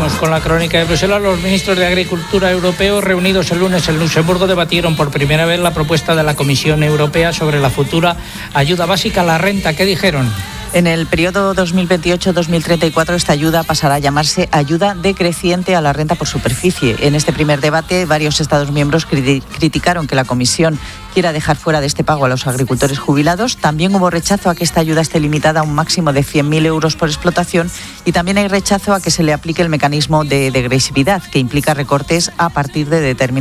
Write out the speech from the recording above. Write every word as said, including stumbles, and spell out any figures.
Seguimos con la crónica de Bruselas. Los ministros de Agricultura europeos reunidos el lunes en Luxemburgo debatieron por primera vez la propuesta de la Comisión Europea sobre la futura ayuda básica a la renta. ¿Qué dijeron? En el periodo dos mil veintiocho dos mil treinta y cuatro esta ayuda pasará a llamarse ayuda decreciente a la renta por superficie. En este primer debate, varios Estados miembros cri- criticaron que la Comisión quiera dejar fuera de este pago a los agricultores jubilados. También hubo rechazo a que esta ayuda esté limitada a un máximo de cien mil euros por explotación y también hay rechazo a que se le aplique el mecanismo de degresividad, que implica recortes a partir de determinados